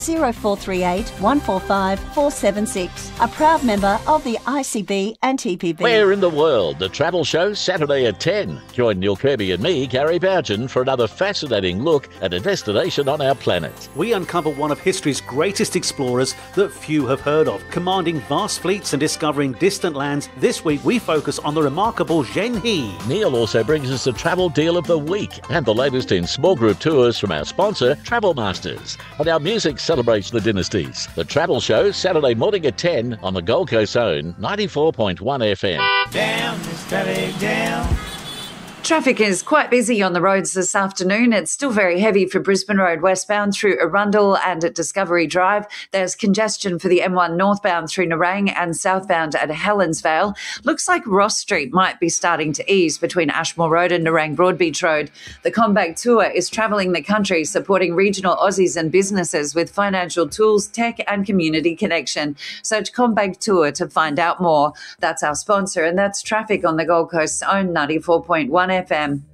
0438 145 476. A proud member of the ICB and TPB. Where in the world? The Travel Show, Saturday at 10. Join Neil Kirby and me, Gary Bougen, for another fascinating look at a destination on our planet. We uncover one of history's greatest explorers that few have heard of. Commanding vast fleets and discovering distant lands, this week we focus on the remarkable Zheng He. Neil also brings us the Travel Deal of the Week and the latest in small group tours from our sponsor, Travel Masters. And our music celebrates the dynasties. The Travel Show, Saturday morning at 10 on the Gold Coast Zone, 94.1 FM. Down, Miss Daddy, down. Traffic is quite busy on the roads this afternoon. It's still very heavy for Brisbane Road westbound through Arundel and at Discovery Drive. There's congestion for the M1 northbound through Nerang and southbound at Helensvale. Looks like Ross Street might be starting to ease between Ashmore Road and Nerang Broadbeach Road. The CommBank Tour is travelling the country supporting regional Aussies and businesses with financial tools, tech and community connection. Search CommBank Tour to find out more. That's our sponsor, and that's traffic on the Gold Coast's own 94.1 FM.